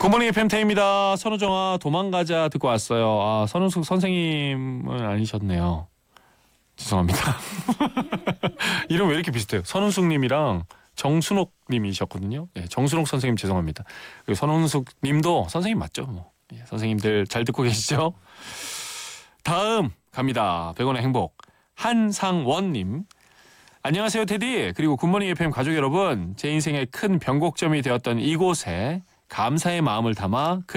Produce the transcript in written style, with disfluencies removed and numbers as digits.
굿모닝 FM태입니다. 선우정아 도망가자 듣고 왔어요. 아, 선우숙 선생님은 아니셨네요. 죄송합니다. 이름 왜 이렇게 비슷해요? 선우숙님이랑 정순옥님이셨거든요. 네, 정순옥 선생님 죄송합니다. 그리고 선우숙님도 선생님 맞죠? 뭐. 예, 선생님들 잘 듣고 계시죠? 다음 갑니다. 100원의 행복 한상원님. 안녕하세요 테디. 그리고 굿모닝 FM 가족 여러분. 제 인생의 큰 변곡점이 되었던 이곳에 감사의 마음을 담아